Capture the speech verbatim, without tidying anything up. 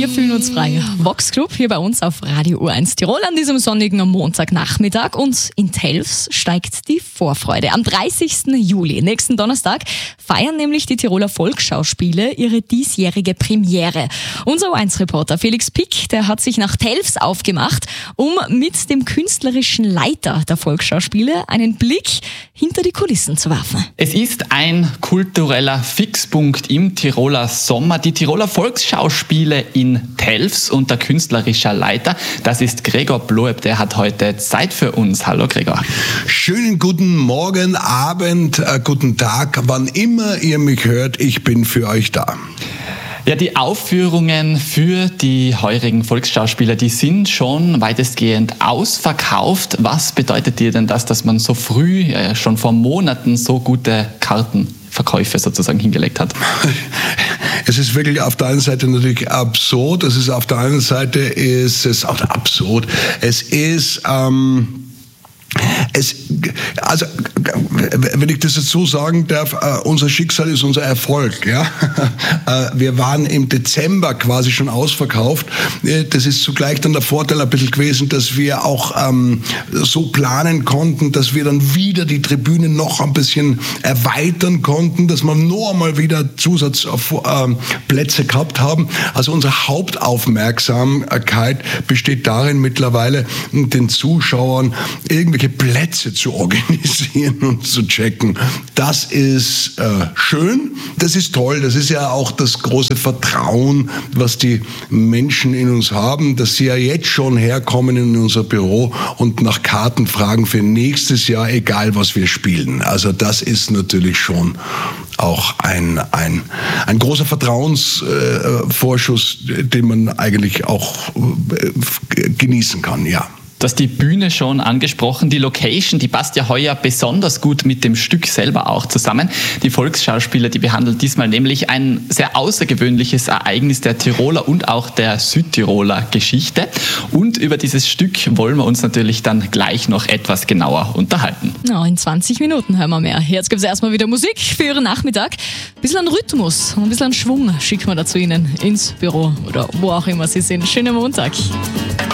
Wir fühlen uns frei. Vox Club hier bei uns auf Radio U eins Tirol an diesem sonnigen Montagnachmittag. Und in Telfs steigt die Vorfreude. Am dreißigsten Juli, nächsten Donnerstag, feiern nämlich die Tiroler Volksschauspiele ihre diesjährige Premiere. Unser U eins Reporter Felix Pick, der hat sich nach Telfs aufgemacht, um mit dem künstlerischen Leiter der Volksschauspiele einen Blick hinter die Kulissen zu werfen. Es ist ein kultureller Fixpunkt im Tiroler Sommer. Die Tiroler Volksschauspiele in Telfs und der künstlerische Leiter, das ist Gregor Bloeb, der hat heute Zeit für uns. Hallo Gregor. Schönen guten Morgen, Abend, äh, guten Tag, wann immer ihr mich hört, ich bin für euch da. Ja, die Aufführungen für die heurigen Volksschauspieler, die sind schon weitestgehend ausverkauft. Was bedeutet dir denn das, dass man so früh, ja, schon vor Monaten so gute Kartenverkäufe sozusagen hingelegt hat? Es ist wirklich auf der einen Seite natürlich absurd, es ist auf der anderen Seite ist es auch absurd. Es ist ähm Es, also, wenn ich das jetzt so sagen darf, uh, unser Schicksal ist unser Erfolg. Ja? uh, wir waren im Dezember quasi schon ausverkauft. Das ist zugleich dann der Vorteil ein bisschen gewesen, dass wir auch um, so planen konnten, dass wir dann wieder die Tribüne noch ein bisschen erweitern konnten, dass wir noch einmal wieder Zusatzplätze uh, gehabt haben. Also unsere Hauptaufmerksamkeit besteht darin mittlerweile, den Zuschauern irgendwelche Plätze zu organisieren und zu checken. Das ist äh, schön, das ist toll, das ist ja auch das große Vertrauen, was die Menschen in uns haben, dass sie ja jetzt schon herkommen in unser Büro und nach Karten fragen für nächstes Jahr, egal was wir spielen. Also das ist natürlich schon auch ein, ein, ein großer Vertrauensvorschuss, äh, den man eigentlich auch äh, genießen kann, ja. Du hast die Bühne schon angesprochen. Die Location, die passt ja heuer besonders gut mit dem Stück selber auch zusammen. Die Volksschauspieler, die behandeln diesmal nämlich ein sehr außergewöhnliches Ereignis der Tiroler und auch der Südtiroler Geschichte. Und über dieses Stück wollen wir uns natürlich dann gleich noch etwas genauer unterhalten. Ja, in zwanzig Minuten hören wir mehr. Jetzt gibt es erstmal wieder Musik für Ihren Nachmittag. Ein bisschen Rhythmus und ein bisschen Schwung schicken wir da zu Ihnen ins Büro oder wo auch immer Sie sind. Schönen Montag.